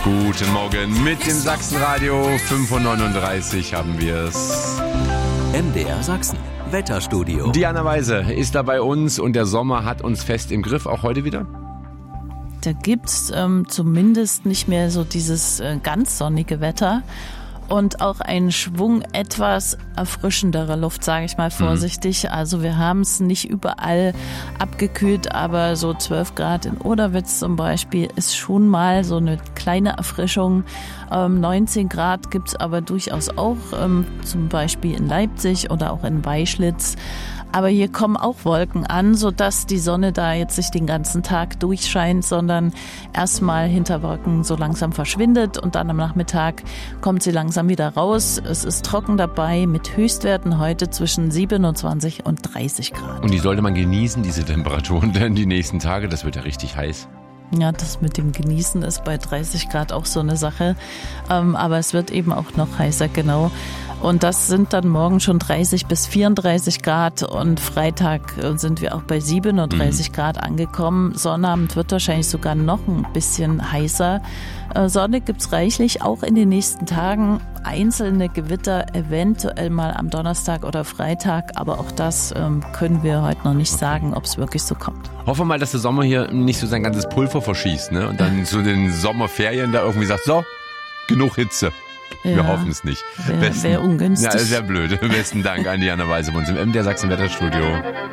Guten Morgen mit dem Sachsenradio. 5:39 haben wir es. MDR Sachsen, Wetterstudio. Diana Weise ist da bei uns und der Sommer hat uns fest im Griff, auch heute wieder? Da gibt's zumindest nicht mehr so dieses ganz sonnige Wetter und auch einen Schwung etwas erfrischenderer Luft, sage ich mal vorsichtig. Also wir haben es nicht überall abgekühlt, aber so 12 Grad in Oderwitz zum Beispiel ist schon mal so eine kleine Erfrischung. 19 Grad gibt's aber durchaus auch, zum Beispiel in Leipzig oder auch in Weischlitz. Aber hier kommen auch Wolken an, sodass die Sonne da jetzt nicht den ganzen Tag durchscheint, sondern erstmal hinter Wolken so langsam verschwindet und dann am Nachmittag kommt sie langsam wieder raus. Es ist trocken dabei mit Höchstwerten heute zwischen 27 und 30 Grad. Und die sollte man genießen, diese Temperaturen, denn die nächsten Tage, das wird ja richtig heiß. Ja, das mit dem Genießen ist bei 30 Grad auch so eine Sache. Aber es wird eben auch noch heißer, genau. Und das sind dann morgen schon 30 bis 34 Grad und Freitag sind wir auch bei 37 Grad angekommen. Sonnabend wird wahrscheinlich sogar noch ein bisschen heißer. Sonne gibt's reichlich, auch in den nächsten Tagen. Einzelne Gewitter eventuell mal am Donnerstag oder Freitag, aber auch das können wir heute noch nicht sagen, ob es wirklich so kommt. Hoffen wir mal, dass der Sommer hier nicht so sein ganzes Pulver verschießt, ne? Und dann zu den Sommerferien da irgendwie sagt, so, genug Hitze. Wir Ja, hoffen es nicht. Wäre ungünstig. Ja, sehr blöd. Besten Dank an Diana Weise bei uns im MDR Sachsen Wetterstudio.